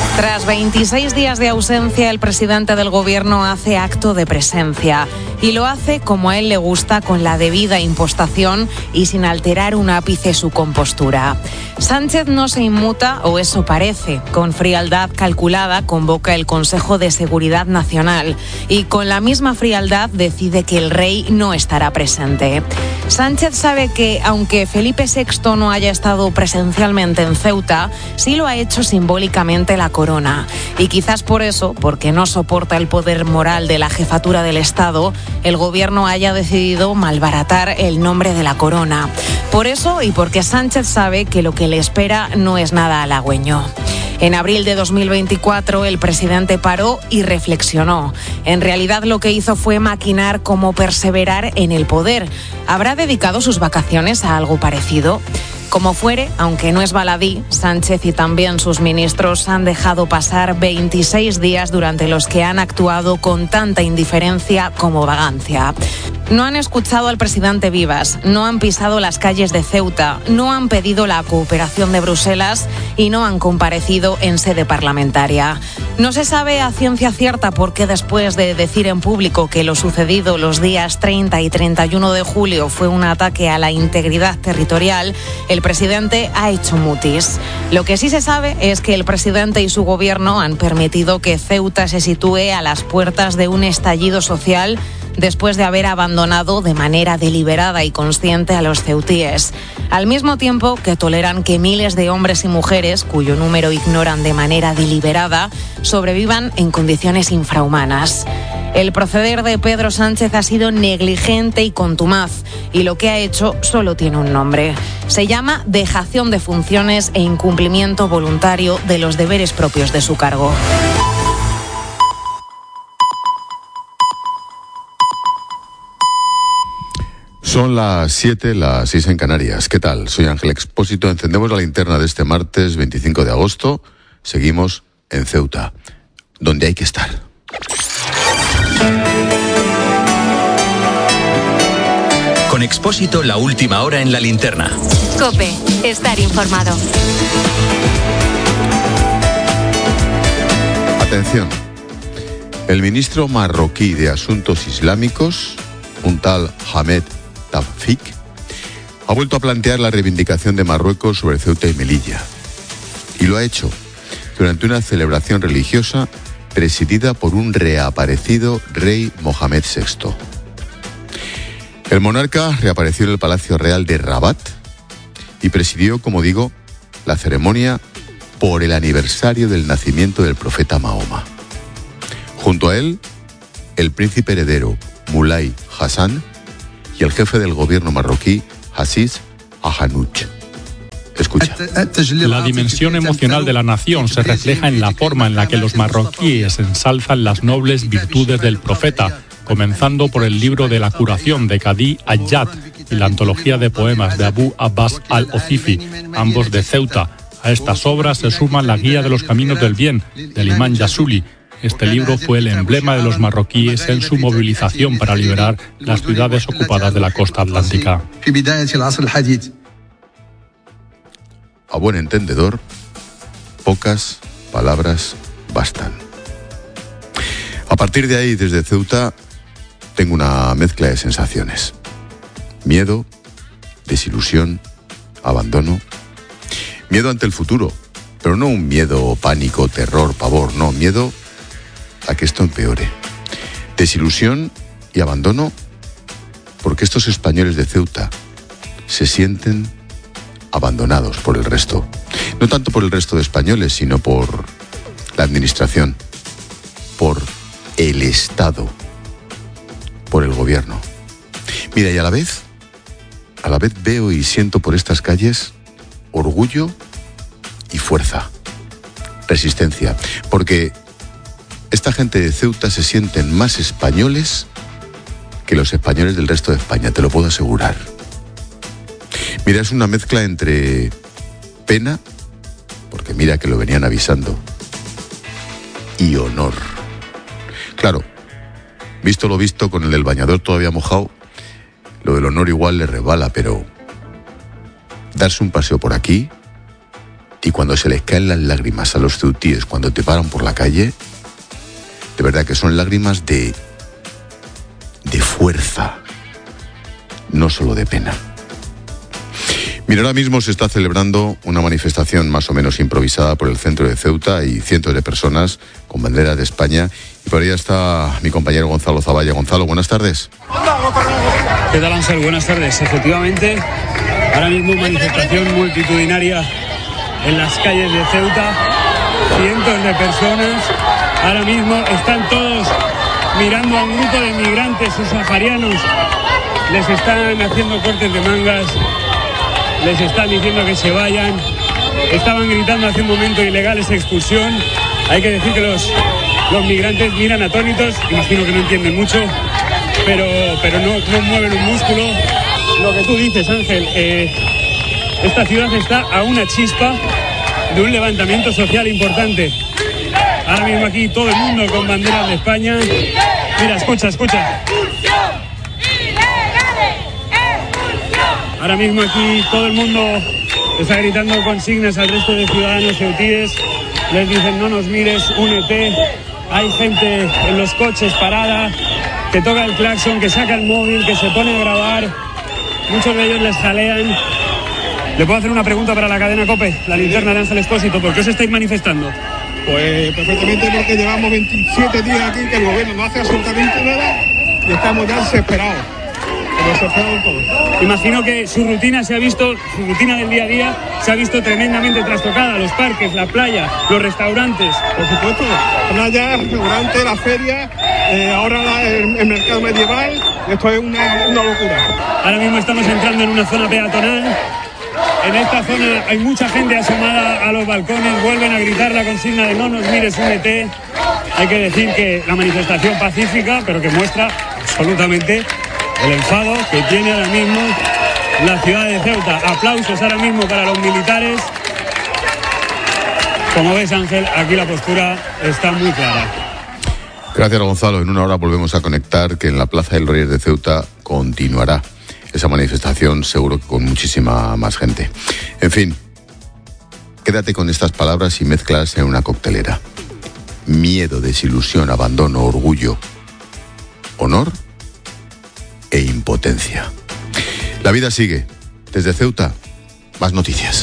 Tras 26 días de ausencia, el presidente del gobierno hace acto de presencia y lo hace como a él le gusta, con la debida impostación y sin alterar un ápice su compostura. Sánchez no se inmuta, o eso parece. Con frialdad calculada convoca el Consejo de Seguridad Nacional y con la misma frialdad decide que el rey no estará presente. Sánchez sabe que, aunque Felipe VI no haya estado presencialmente en Ceuta, sí lo ha hecho simbólicamente la corona. Y quizás por eso, porque no soporta el poder moral de la jefatura del Estado, el gobierno haya decidido malbaratar el nombre de la corona. Por eso, y porque Sánchez sabe que lo que le espera no es nada halagüeño. En abril de 2024, el presidente paró y reflexionó. En realidad, lo que hizo fue maquinar cómo perseverar en el poder. ¿Habrá dedicado sus vacaciones a algo parecido? Como fuere, aunque no es baladí, Sánchez y también sus ministros han dejado pasar 26 días durante los que han actuado con tanta indiferencia como vagancia. No han escuchado al presidente Vivas, no han pisado las calles de Ceuta, no han pedido la cooperación de Bruselas y no han comparecido en sede parlamentaria. No se sabe a ciencia cierta por qué, después de decir en público que lo sucedido los días 30 y 31 de julio fue un ataque a la integridad territorial, el presidente ha hecho mutis. Lo que sí se sabe es que el presidente y su gobierno han permitido que Ceuta se sitúe a las puertas de un estallido social después de haber abandonado de manera deliberada y consciente a los ceutíes, al mismo tiempo que toleran que miles de hombres y mujeres, cuyo número ignoran de manera deliberada, sobrevivan en condiciones infrahumanas. El proceder de Pedro Sánchez ha sido negligente y contumaz, y lo que ha hecho solo tiene un nombre. Se llama dejación de funciones e incumplimiento voluntario de los deberes propios de su cargo. Son las 7, las 6 en Canarias. ¿Qué tal? Soy Ángel Expósito. Encendemos la linterna de este martes 25 de agosto. Seguimos en Ceuta, donde hay que estar. Con Expósito, la última hora en la linterna. COPE, estar informado. Atención. El ministro marroquí de Asuntos Islámicos, un tal Hamed Tawfik, ha vuelto a plantear la reivindicación de Marruecos sobre Ceuta y Melilla. Y lo ha hecho durante una celebración religiosa presidida por un reaparecido rey Mohamed VI. El monarca reapareció en el Palacio Real de Rabat y presidió, como digo, la ceremonia por el aniversario del nacimiento del profeta Mahoma. Junto a él, el príncipe heredero Moulay Hassan y el jefe del gobierno marroquí, Aziz Ahanouch. Escucha. La dimensión emocional de la nación se refleja en la forma en la que los marroquíes ensalzan las nobles virtudes del profeta, comenzando por el libro de la curación de Qadi Ayyad y la antología de poemas de Abu Abbas al-Ozifi, ambos de Ceuta. A estas obras se suman la Guía de los Caminos del Bien, del imán Yasuli. Este libro fue el emblema de los marroquíes en su movilización para liberar las ciudades ocupadas de la costa atlántica. A buen entendedor, pocas palabras bastan. A partir de ahí, desde Ceuta, tengo una mezcla de sensaciones. Miedo, desilusión, abandono. Miedo ante el futuro, pero no un miedo, pánico, terror, pavor, no, miedo a que esto empeore. Desilusión y abandono porque estos españoles de Ceuta se sienten abandonados por el resto. No tanto por el resto de españoles, sino por la administración, por el Estado, por el gobierno. Mira, y a la vez veo y siento por estas calles orgullo y fuerza, resistencia, porque esta gente de Ceuta se sienten más españoles que los españoles del resto de España, te lo puedo asegurar. Mira, es una mezcla entre pena, porque mira que lo venían avisando, y honor. Claro, visto lo visto, con el del bañador todavía mojado, lo del honor igual le rebala, pero darse un paseo por aquí y cuando se les caen las lágrimas a los ceutíes cuando te paran por la calle, de verdad que son lágrimas de fuerza, no solo de pena. Mira, ahora mismo se está celebrando una manifestación más o menos improvisada por el centro de Ceuta y cientos de personas con banderas de España. Y por ahí está mi compañero Gonzalo Zavalla. Gonzalo, buenas tardes. ¿Qué tal, Ángel? Buenas tardes. Efectivamente, ahora mismo manifestación multitudinaria en las calles de Ceuta. Cientos de personas. Ahora mismo están todos mirando a un grupo de migrantes subsaharianos. Les están haciendo cortes de mangas. Les están diciendo que se vayan. Estaban gritando hace un momento ilegal esa expulsión. Hay que decir que los migrantes miran atónitos. Imagino que no entienden mucho, pero no mueven un músculo. Lo que tú dices, Ángel, esta ciudad está a una chispa de un levantamiento social importante. Ahora mismo aquí todo el mundo con banderas de España. Mira, escucha. Ahora mismo aquí todo el mundo está gritando consignas al resto de ciudadanos ceutíes. Les dicen: no nos mires, únete. Hay gente en los coches parada, que toca el claxon, que saca el móvil, que se pone a grabar. Muchos de ellos les jalean. ¿Le puedo hacer una pregunta para la cadena COPE? La linterna de Ángel Expósito. ¿Por qué os estáis manifestando? Pues perfectamente porque llevamos 27 días aquí que el gobierno no hace absolutamente nada y estamos ya desesperados. Imagino que su rutina del día a día se ha visto tremendamente trastocada. Los parques, la playa, los restaurantes. Por supuesto, playa, restaurante, la feria, ahora el mercado medieval. Esto es una locura. Ahora mismo estamos entrando en una zona peatonal. En esta zona hay mucha gente asomada a los balcones. Vuelven a gritar la consigna de no nos mires, únete. Hay que decir que la manifestación pacífica, pero que muestra absolutamente el enfado que tiene ahora mismo la ciudad de Ceuta. Aplausos ahora mismo para los militares. Como ves, Ángel, aquí la postura está muy clara. Gracias, Gonzalo. En una hora volvemos a conectar, que en la Plaza del Reyes de Ceuta continuará esa manifestación, seguro que con muchísima más gente. En fin, quédate con estas palabras y mézclalas en una coctelera. Miedo, desilusión, abandono, orgullo, honor e impotencia. La vida sigue. Desde Ceuta, más noticias.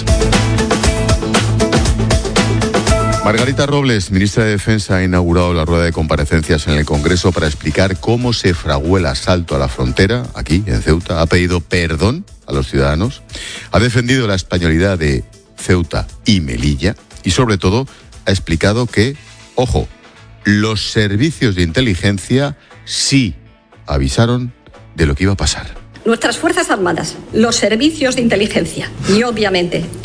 Margarita Robles, ministra de Defensa, ha inaugurado la rueda de comparecencias en el Congreso para explicar cómo se fraguó el asalto a la frontera, aquí en Ceuta. Ha pedido perdón a los ciudadanos, ha defendido la españolidad de Ceuta y Melilla y, sobre todo, ha explicado que, ojo, los servicios de inteligencia sí avisaron de lo que iba a pasar. Nuestras Fuerzas Armadas, los servicios de inteligencia y, obviamente,